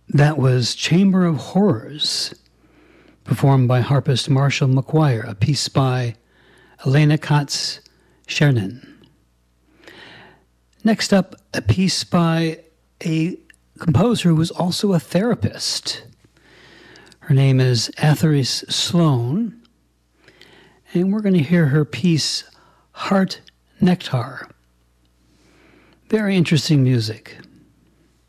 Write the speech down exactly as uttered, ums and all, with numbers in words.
That was Chamber of Horrors, performed by harpist Marshall McGuire, a piece by Elena Katz-Chernin. Next up, a piece by a composer who was also a therapist. Her name is Atheris Sloan, and we're going to hear her piece, Heart Nectar. Very interesting music.